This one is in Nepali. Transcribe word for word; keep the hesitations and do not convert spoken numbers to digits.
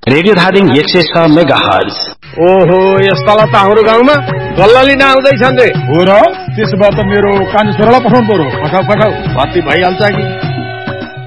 रेडियो धादिङ एक सय छ मेगा हर्ज। ओहो यस्तालाई त हाम्रो गाउँमा गल्ला लिन आउँदैछन् रे। हो र, त्यसो भए त मेरो कान छोरालाई पठाउनु पर्यो। पठाउ पठाउ, बाती भइहाल्छ कि।